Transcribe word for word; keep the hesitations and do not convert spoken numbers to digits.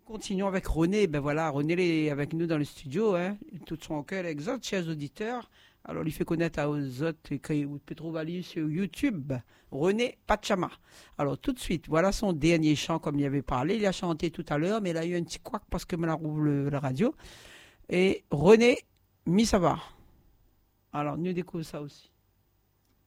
Continuons avec René. Ben voilà, René est avec nous dans le studio, hein, tout son cœur avec les autres chers auditeurs. Alors, il fait connaître aux autres que vous pouvez trouver aller sur YouTube, René Pachama. Alors, tout de suite, voilà son dernier chant, comme il avait parlé. Il a chanté tout à l'heure, mais il a eu un petit couac parce que me la rouvre le, la radio. Et René Missavar. Alors, nous découvrons ça aussi.